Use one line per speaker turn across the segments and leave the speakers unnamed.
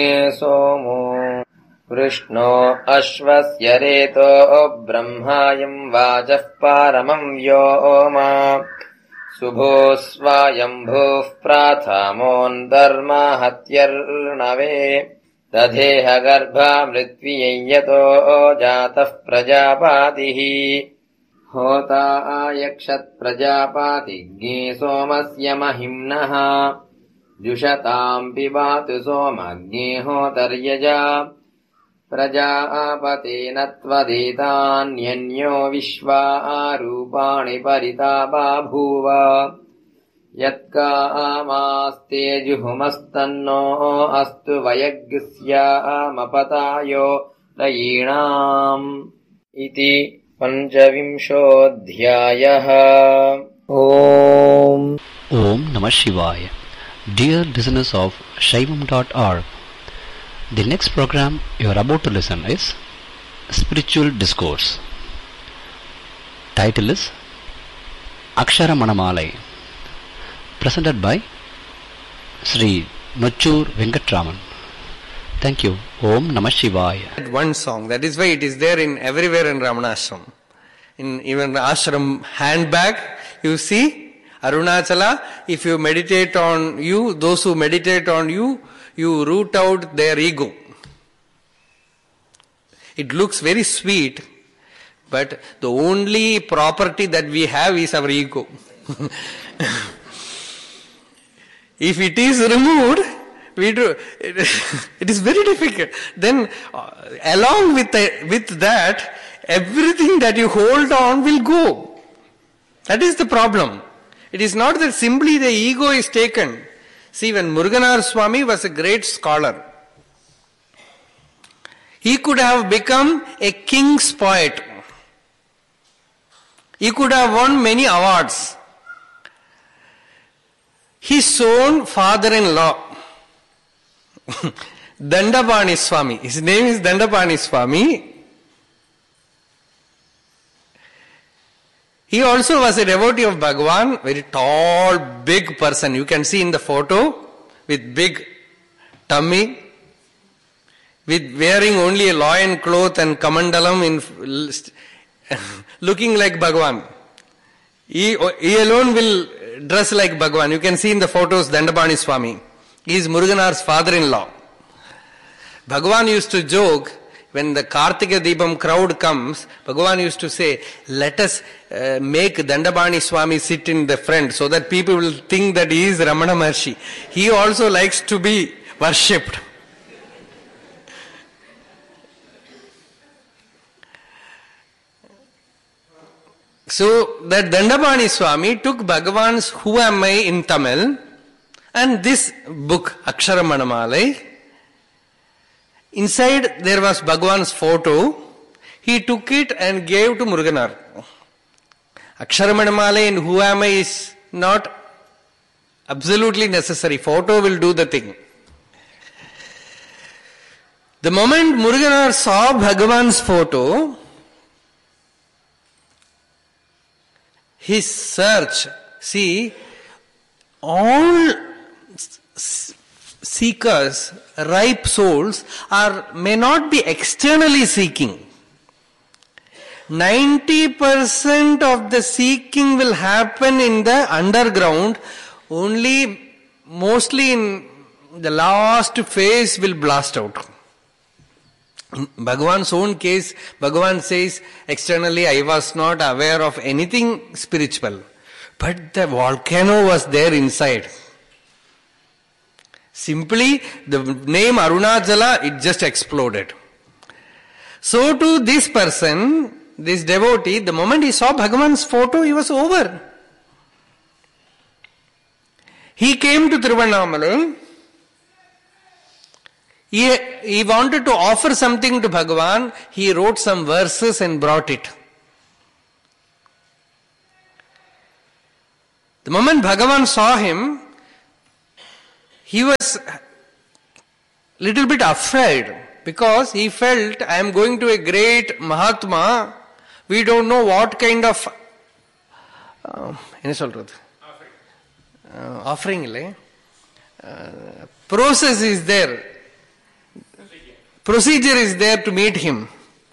सोमो वृष्णो अश्वस्य रेतो ब्रह्मायं वाचः पारमं व्योमा शुभो स्वायम्भुः प्राथमोऽन्तर्मा हत्यर्णवे दधेह गर्भामृत्वियै यतो जातः प्रजापातिः होता यक्षत्प्रजापातिज्ञे सोमस्य महिम्नः जुषताम् पिबातु सोमज्ञे होतर्यजा प्रजापतेन त्वदेतान्यन्यो विश्वा रूपाणि परिता बभूव यत्कामास्ते जुहुमस्तन्नो अस्तु वयग्स्यामपतायो रयीणाम् इति पंचविंशोऽध्यायः। ओम
Namah Shivaya. Dear listeners of Shaivam.org, the next program you are about to listen is Spiritual Discourse. Title is Akshara Manamalai, presented by Sri Nochur Venkatraman. Thank you. Om Namah Shivaya.
One song, that is why it is there in everywhere in Ramanashram. In even the ashram handbag, you see Arunachala. If you meditate on you, those who meditate on you, you root out their ego. It looks very sweet, but the only property that we have is our ego. If it is removed, it is very difficult. Then along with that, everything that you hold on will go. That is the problem. It is not that simply the ego is taken. See, when Muruganar Swami was a great scholar, he could have become a king's poet. He could have won many awards. His own father-in-law, Dandapani Swami, his name is Dandapani Swami. He also was a devotee of Bhagavan, very tall, big person. You can see in the photo, with big tummy, with wearing only a loin cloth and kamandalam, looking like Bhagavan. He alone will dress like Bhagavan. You can see in the photos Dandapani Swami. He is Muruganar's father-in-law. Bhagavan used to joke, when the Kartika Deepam crowd comes, Bhagavan used to say, let us make Dandapani Swami sit in the front so that people will think that he is Ramana Maharshi. He also likes to be worshipped. So that Dandapani Swami took Bhagavan's Who Am I in Tamil and this book, Akshara Manamalai. Inside there was Bhagavan's photo. He took it and gave to Muruganar. Akshara Manamalai and Who Am I is not absolutely necessary. Photo will do the thing. The moment Muruganar saw Bhagavan's photo, his search, see, all seekers, ripe souls, may not be externally seeking. 90% of the seeking will happen in the underground, only mostly in the last phase will blast out. In Bhagavan's own case, Bhagavan says, externally I was not aware of anything spiritual. But the volcano was there inside. Simply, the name Arunachala, it just exploded. So to this person, this devotee, the moment he saw Bhagavan's photo, he was over. He came to Tiruvannamalai. He wanted to offer something to Bhagavan. He wrote some verses and brought it. The moment Bhagavan saw him, he was little bit afraid because he felt, I am going to a great Mahatma. We don't know what kind of offering process is there. procedure is there to meet him.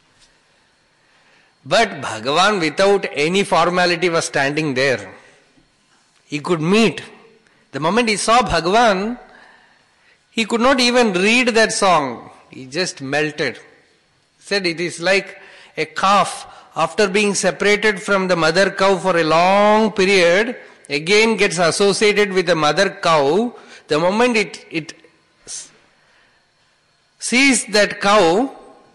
But Bhagavan without any formality was standing there. He could meet. The moment he saw Bhagavan, he could not even read that song. He just melted. He said it is like a calf after being separated from the mother cow for a long period, again gets associated with the mother cow. The moment it sees that cow,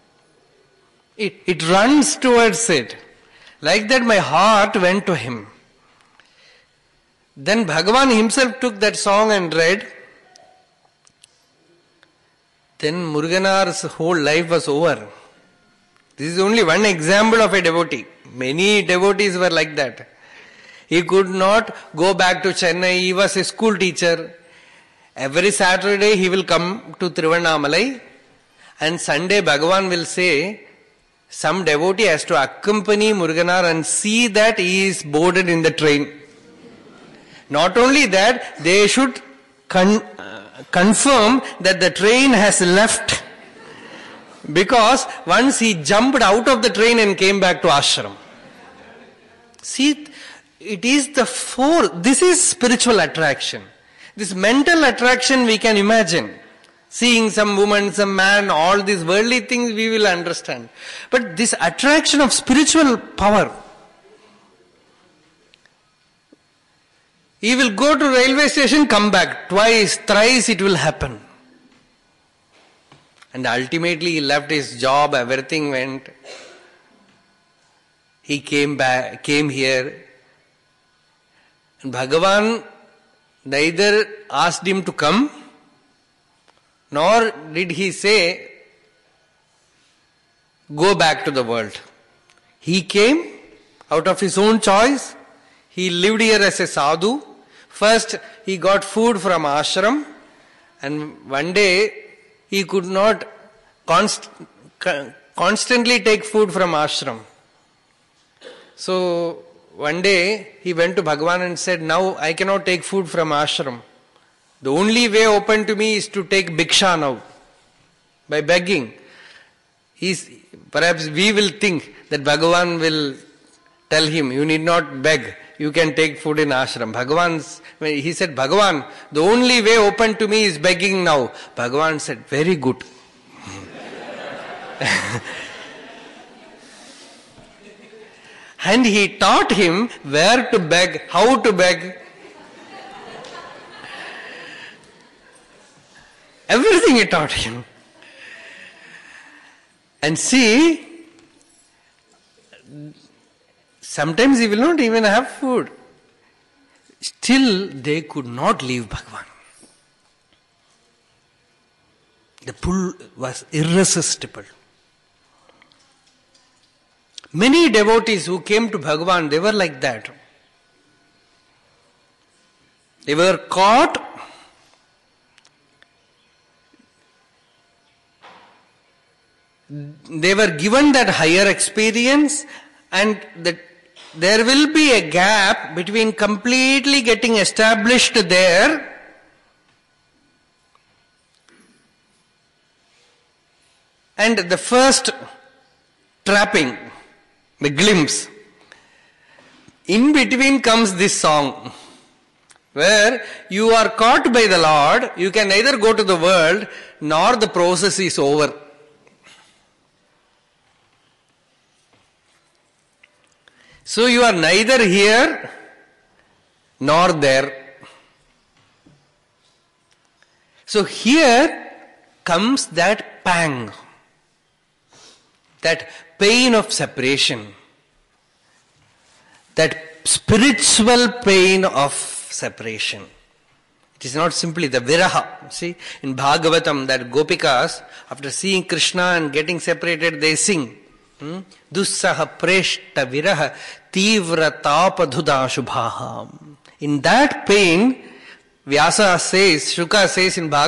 it runs towards it. Like that my heart went to him. Then Bhagavan himself took that song and read. Then Muruganar's whole life was over. This is only one example of a devotee. Many devotees were like that. He could not go back to Chennai. He was a school teacher. Every Saturday he will come to Tiruvannamalai, and Sunday Bhagavan will say, some devotee has to accompany Muruganar and see that he is boarded in the train. Not only that, they should confirm that the train has left. Because once he jumped out of the train and came back to ashram. See, it is this is spiritual attraction. This mental attraction we can imagine. Seeing some woman, some man, all these worldly things we will understand. But this attraction of spiritual power. He will go to railway station, come back. Twice, thrice it will happen. And ultimately he left his job, everything went. He came here. And Bhagavan neither asked him to come, nor did he say, go back to the world. He came out of his own choice. He lived here as a sadhu. First he got food from ashram, and one day he could not constantly take food from ashram. So one day he went to Bhagavan and said, now I cannot take food from ashram. The only way open to me is to take bhiksha now, by begging. Perhaps we will think that Bhagavan will tell him, you need not beg, you can take food in ashram. He said, Bhagavan, the only way open to me is begging now. Bhagavan said, very good. And he taught him where to beg, how to beg. Everything he taught him. And see, sometimes he will not even have food. Still, they could not leave Bhagavan. The pull was irresistible. Many devotees who came to Bhagavan, they were like that. They were caught. They were given that higher experience, and there will be a gap between completely getting established there and the first trapping, the glimpse. In between comes this song, where you are caught by the Lord, you can neither go to the world nor the process is over. So you are neither here nor there. So here comes that pang, that pain of separation, that spiritual pain of separation. It is not simply the viraha. See, in Bhagavatam, that Gopikas, after seeing Krishna and getting separated, they sing. Dussaha preshta viraha tivra tapadhuda shubhaha. In that pain, Vyasa says, Shuka says in Bhagavatam,